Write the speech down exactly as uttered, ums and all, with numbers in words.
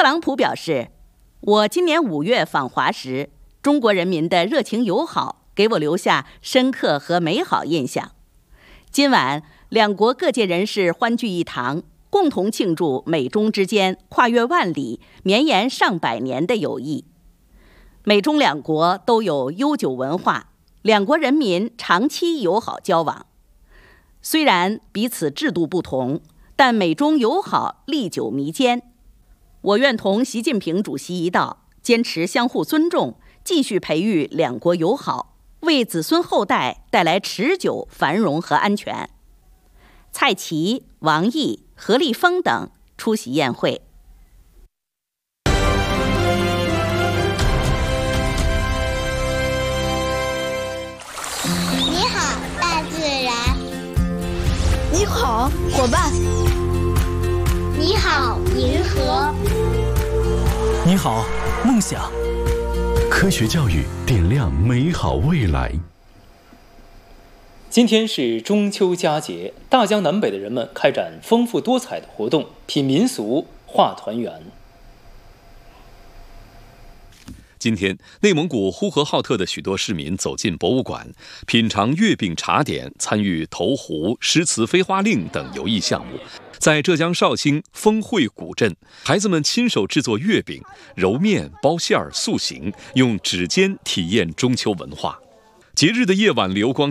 朗普表示，我今年五月访华时，中国人民的热情友好给我留下深刻和美好印象。今晚，两国各界人士欢聚一堂，共同庆祝美中之间跨越万里、绵延上百年的友谊。美中两国都有悠久文化，两国人民长期友好交往。虽然彼此制度不同，但美中友好历久弥坚。我愿同习近平主席一道，坚持相互尊重，继续培育两国友好，为子孙后代带来持久繁荣和安全。蔡奇、王毅、何立峰等出席宴会。 你好，大自然。 你好，伙伴。 你好，银河。 你好，梦想。 科学教育点亮美好未来。 今天是中秋佳节，大江南北的人们开展丰富多彩的活动，品民俗，话团圆。 今天，内蒙古呼和浩特的许多市民走进博物馆，品尝月饼茶点，参与投壶、诗词飞花令等游艺项目。在浙江绍兴丰会古镇，孩子们亲手制作月饼，揉面、包馅儿、塑形，用指尖体验中秋文化。节日的夜晚流光